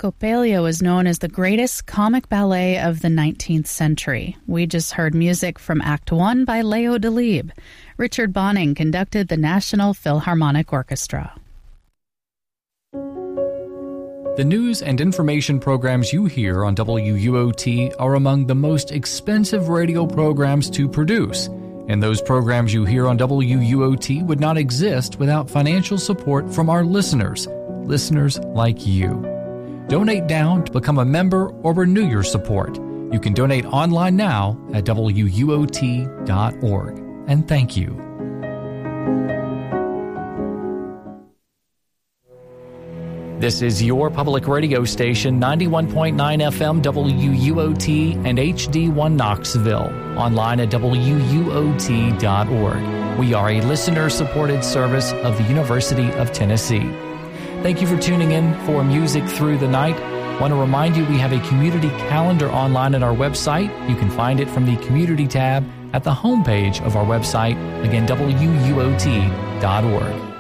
Coppelia was known as the greatest comic ballet of the 19th century. We just heard music from Act 1 by Leo Delibes. Richard Bonning conducted the National Philharmonic Orchestra. The news and information programs you hear on WUOT are among the most expensive radio programs to produce, and those programs you hear on WUOT would not exist without financial support from our listeners like you. Donate down to become a member or renew your support. You can donate online now at WUOT.org. And thank you. This is your public radio station, 91.9 FM WUOT and HD1 Knoxville, online at WUOT.org. We are a listener-supported service of the University of Tennessee. Thank you for tuning in for Music Through the Night. I want to remind you we have a community calendar online at our website. You can find it from the Community tab at the homepage of our website, again, WUOT.org.